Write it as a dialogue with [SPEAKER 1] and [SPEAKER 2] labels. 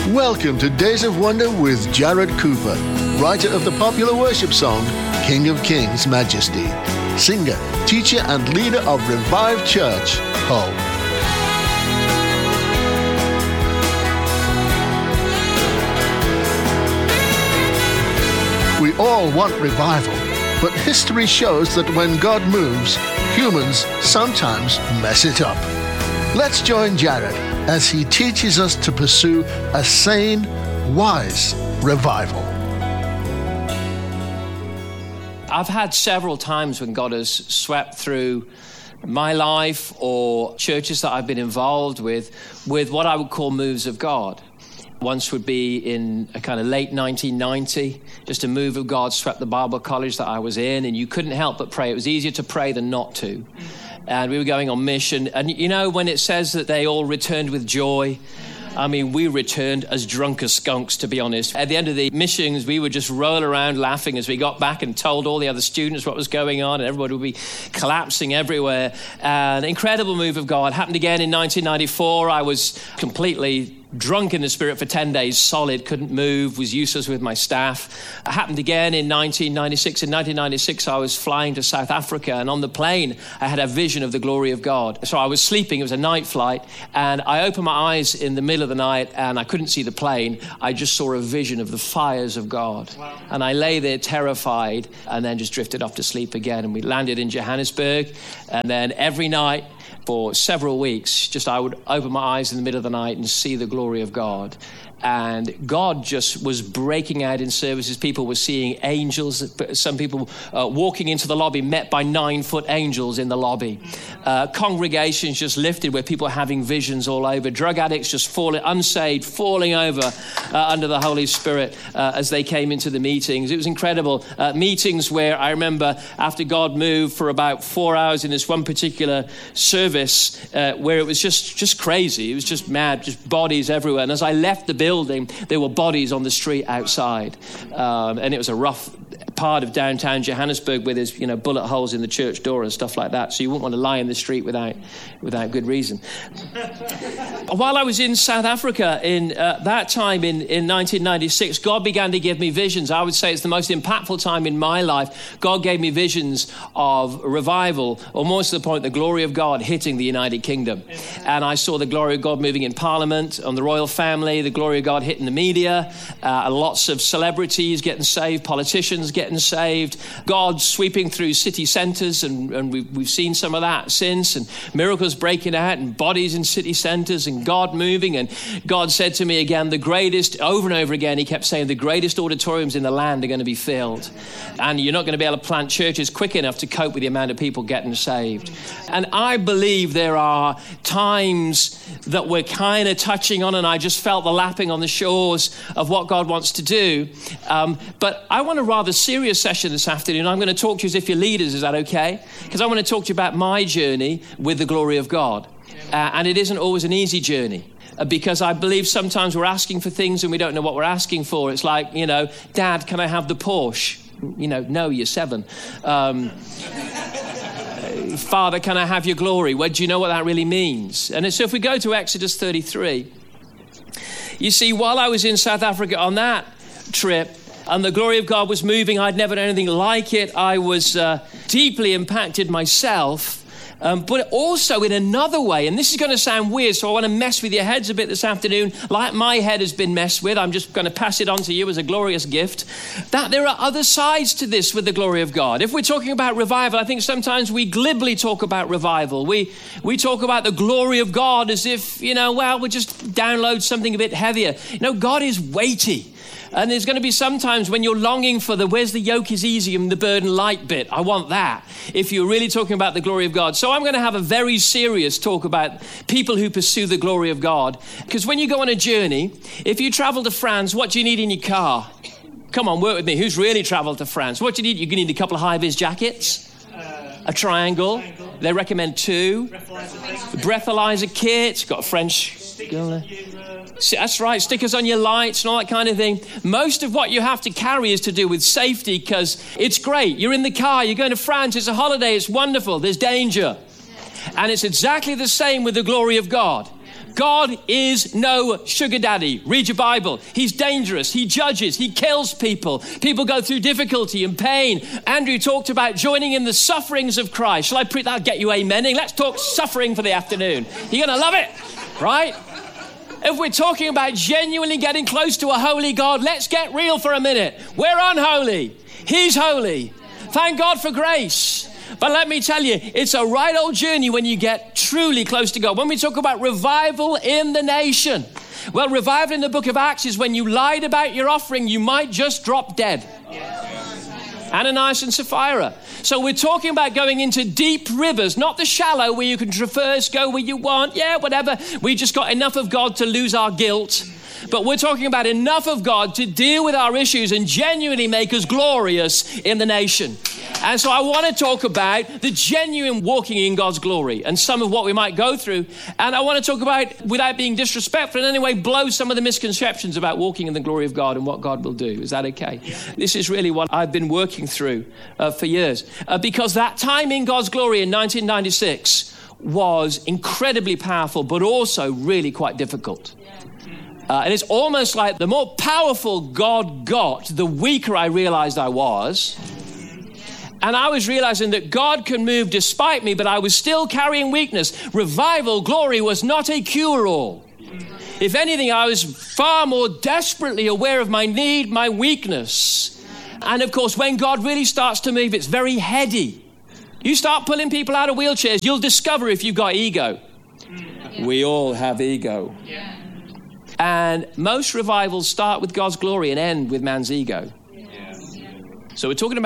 [SPEAKER 1] Welcome to Days of Wonder with Jared Cooper, writer of the popular worship song, King of Kings, Majesty, singer, teacher, and leader of Revive Church, Hull. We all want revival, but history shows that when God moves, humans sometimes mess it up. Let's join Jared as he teaches us to pursue a sane, wise revival.
[SPEAKER 2] I've had several times when God has swept through my life or churches that I've been involved with what I would call moves of God. Once would be in a kind of late 1990, just a move of God swept the Bible college that I was in, and you couldn't help but pray. It was easier to pray than not to. And we were going on mission. And you know, when it says that they all returned with joy, I mean, we returned as drunk as skunks, to be honest. At the end of the missions, we would just roll around laughing as we got back and told all the other students what was going on, and everybody would be collapsing everywhere. An incredible move of God. Happened again in 1994. I was completely drunk in the spirit for 10 days, solid, couldn't move, was useless with my staff. It happened again in 1996. In 1996, I was flying to South Africa, and on the plane, I had a vision of the glory of God. So I was sleeping, it was a night flight, and I opened my eyes in the middle of the night, and I couldn't see the plane. I just saw a vision of the fires of God. Wow. And I lay there terrified, and then just drifted off to sleep again. And we landed in Johannesburg, and then every night, for several weeks, just I would open my eyes in the middle of the night and see the glory of God. And God just was breaking out in services. People were seeing angels. Some people walking into the lobby, met by 9-foot angels in the lobby. Congregations just lifted where people were having visions all over. Drug addicts just falling, unsaved, falling over under the Holy Spirit as they came into the meetings. It was incredible. Meetings where I remember after God moved for about 4 hours in this one particular service where it was just crazy. It was just mad, just bodies everywhere. And as I left the building, there were bodies on the street outside. And it was a rough part of downtown Johannesburg where there's, bullet holes in the church door and stuff like that. So you wouldn't want to lie in the street without good reason. While I was in South Africa in that time in 1996, God began to give me visions. I would say it's the most impactful time in my life. God gave me visions of revival, or more to the point, the glory of God hitting the United Kingdom. And I saw the glory of God moving in Parliament, on the royal family, the glory of God hitting the media, lots of celebrities getting saved, politicians getting saved, God sweeping through city centres, and we've seen some of that since, and miracles breaking out, and bodies in city centres, and God moving. And God said to me again, the greatest, over and over again, he kept saying, the greatest auditoriums in the land are going to be filled, and you're not going to be able to plant churches quick enough to cope with the amount of people getting saved. And I believe there are times that we're kind of touching on, and I just felt the lapping on the shores of what God wants to do. But I want a rather serious session this afternoon. I'm going to talk to you as if you're leaders. Is that okay? Because I want to talk to you about my journey with the glory of God. And it isn't always an easy journey. Because I believe sometimes we're asking for things and we don't know what we're asking for. It's like, Dad, can I have the Porsche? No, you're 7. Father, can I have your glory? Well, do you know what that really means? And so if we go to Exodus 33, you see, while I was in South Africa on that trip, and the glory of God was moving, I'd never done anything like it. I was deeply impacted myself, but also in another way. And this is going to sound weird, so I want to mess with your heads a bit this afternoon, like my head has been messed with. I'm just going to pass it on to you as a glorious gift, that there are other sides to this with the glory of God. If we're talking about revival, I think sometimes we glibly talk about revival. We talk about the glory of God as if, we'll just download something a bit heavier. God is weighty. And there's going to be sometimes when you're longing for where's the yoke is easy and the burden light bit. I want that, if you're really talking about the glory of God. So I'm going to have a very serious talk about people who pursue the glory of God. Because when you go on a journey, if you travel to France, what do you need in your car? Come on, work with me. Who's really traveled to France? What do you need? You're going to need a couple of high-vis jackets, a triangle. They recommend 2. Breathalyzer kit. Got a French... That's right, stickers on your lights and all that kind of thing. Most of what you have to carry is to do with safety, because it's great. You're in the car, you're going to France, it's a holiday, it's wonderful, there's danger. And it's exactly the same with the glory of God. God is no sugar daddy. Read your Bible. He's dangerous. He judges. He kills people. People go through difficulty and pain. Andrew talked about joining in the sufferings of Christ. Shall I preach? That'll get you amening. Let's talk suffering for the afternoon. You're going to love it, right? If we're talking about genuinely getting close to a holy God, let's get real for a minute. We're unholy. He's holy. Thank God for grace. But let me tell you, it's a right old journey when you get truly close to God. When we talk about revival in the nation, well, revival in the book of Acts is when you lied about your offering, you might just drop dead. Ananias and Sapphira. So we're talking about going into deep rivers, not the shallow where you can traverse, go where you want. Yeah, whatever. We just got enough of God to lose our guilt. But we're talking about enough of God to deal with our issues and genuinely make us glorious in the nation. And so I want to talk about the genuine walking in God's glory and some of what we might go through. And I want to talk about, without being disrespectful in any way, blow some of the misconceptions about walking in the glory of God and what God will do. Is that okay? This is really what I've been working through for years. Because that time in God's glory in 1996 was incredibly powerful, but also really quite difficult. And it's almost like the more powerful God got, the weaker I realized I was. And I was realizing that God can move despite me, but I was still carrying weakness. Revival, glory was not a cure-all. If anything, I was far more desperately aware of my need, my weakness. And of course, when God really starts to move, it's very heady. You start pulling people out of wheelchairs, you'll discover if you've got ego. We all have ego. And most revivals start with God's glory and end with man's ego. So we're talking about